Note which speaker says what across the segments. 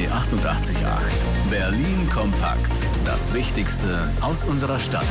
Speaker 1: 88.8. Berlin kompakt. Das Wichtigste aus unserer Stadt.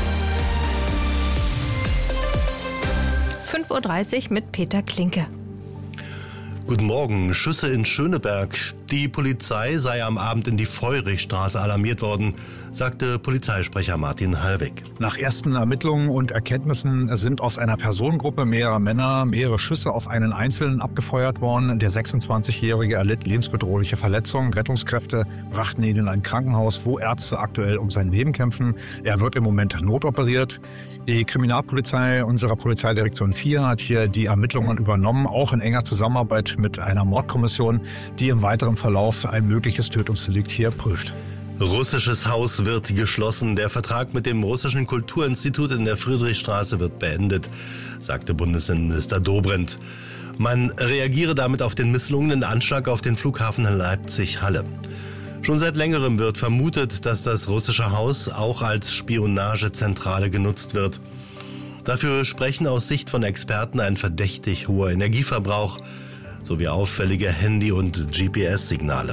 Speaker 2: 5.30 Uhr mit Peter Klinke.
Speaker 3: Guten Morgen. Schüsse in Schöneberg. Die Polizei sei am Abend in die Feurichstraße alarmiert worden, sagte Polizeisprecher Martin Hallweg.
Speaker 4: Nach ersten Ermittlungen und Erkenntnissen sind aus einer Personengruppe mehrerer Männer mehrere Schüsse auf einen Einzelnen abgefeuert worden. Der 26-Jährige erlitt lebensbedrohliche Verletzungen. Rettungskräfte brachten ihn in ein Krankenhaus, wo Ärzte aktuell um sein Leben kämpfen. Er wird im Moment notoperiert. Die Kriminalpolizei unserer Polizeidirektion 4 hat hier die Ermittlungen übernommen, auch in enger Zusammenarbeit mit einer Mordkommission, die im weiteren Verlauf ein mögliches Tötungsdelikt hier prüft.
Speaker 3: Russisches Haus wird geschlossen. Der Vertrag mit dem russischen Kulturinstitut in der Friedrichstraße wird beendet, sagte Bundesinnenminister Dobrindt. Man reagiere damit auf den misslungenen Anschlag auf den Flughafen Leipzig-Halle. Schon seit längerem wird vermutet, dass das russische Haus auch als Spionagezentrale genutzt wird. Dafür sprechen aus Sicht von Experten ein verdächtig hoher Energieverbrauch sowie auffällige Handy- und GPS-Signale.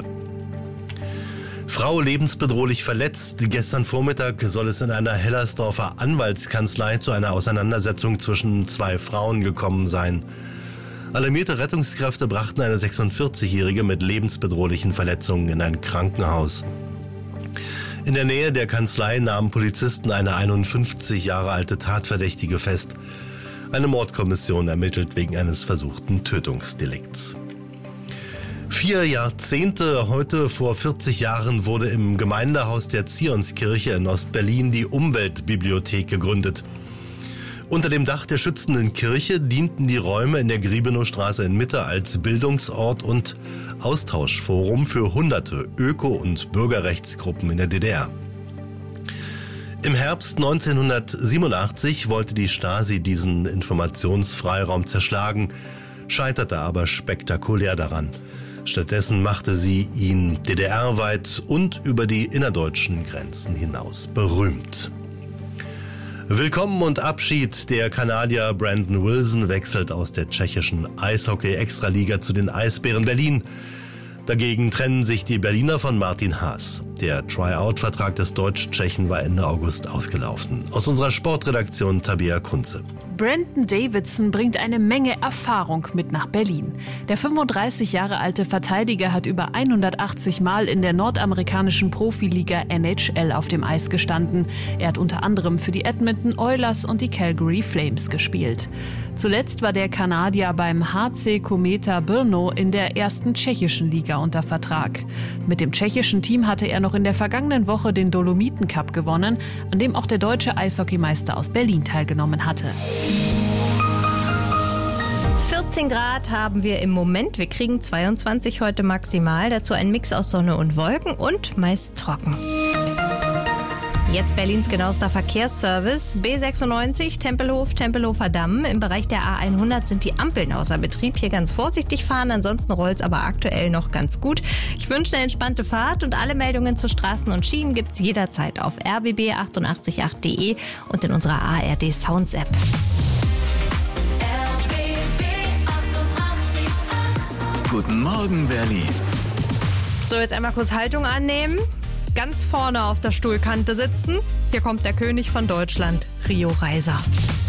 Speaker 3: Frau lebensbedrohlich verletzt. Gestern Vormittag soll es in einer Hellersdorfer Anwaltskanzlei zu einer Auseinandersetzung zwischen zwei Frauen gekommen sein. Alarmierte Rettungskräfte brachten eine 46-Jährige mit lebensbedrohlichen Verletzungen in ein Krankenhaus. In der Nähe der Kanzlei nahmen Polizisten eine 51 Jahre alte Tatverdächtige fest. Eine Mordkommission ermittelt wegen eines versuchten Tötungsdelikts. 4 Jahrzehnte, heute vor 40 Jahren, wurde im Gemeindehaus der Zionskirche in Ostberlin die Umweltbibliothek gegründet. Unter dem Dach der schützenden Kirche dienten die Räume in der Griebenowstraße in Mitte als Bildungsort und Austauschforum für hunderte Öko- und Bürgerrechtsgruppen in der DDR. Im Herbst 1987 wollte die Stasi diesen Informationsfreiraum zerschlagen, scheiterte aber spektakulär daran. Stattdessen machte sie ihn DDR-weit und über die innerdeutschen Grenzen hinaus berühmt. Willkommen und Abschied. Der Kanadier Brandon Wilson wechselt aus der tschechischen Eishockey-Extraliga zu den Eisbären Berlin. Dagegen trennen sich die Berliner von Martin Haas. Der Tryout-Vertrag des Deutsch-Tschechen war Ende August ausgelaufen. Aus unserer Sportredaktion Tabea Kunze.
Speaker 5: Brandon Davidson bringt eine Menge Erfahrung mit nach Berlin. Der 35 Jahre alte Verteidiger hat über 180 Mal in der nordamerikanischen Profiliga NHL auf dem Eis gestanden. Er hat unter anderem für die Edmonton Oilers und die Calgary Flames gespielt. Zuletzt war der Kanadier beim HC Kometa Brno in der ersten tschechischen Liga unter Vertrag. Mit dem tschechischen Team hatte er noch in der vergangenen Woche den Dolomiten Cup gewonnen, an dem auch der deutsche Eishockeymeister aus Berlin teilgenommen hatte.
Speaker 2: 14 Grad haben wir im Moment. Wir kriegen 22 heute maximal. Dazu ein Mix aus Sonne und Wolken und meist trocken. Jetzt Berlins genauester Verkehrsservice. B96, Tempelhofer Damm. Im Bereich der A100 sind die Ampeln außer Betrieb. Hier ganz vorsichtig fahren, ansonsten rollt es aber aktuell noch ganz gut. Ich wünsche eine entspannte Fahrt und alle Meldungen zu Straßen und Schienen gibt's jederzeit auf rbb888.de und in unserer ARD Sounds App.
Speaker 1: Guten Morgen, Berlin.
Speaker 2: So, jetzt einmal kurz Haltung annehmen. Ganz vorne auf der Stuhlkante sitzen. Hier kommt der König von Deutschland, Rio Reiser.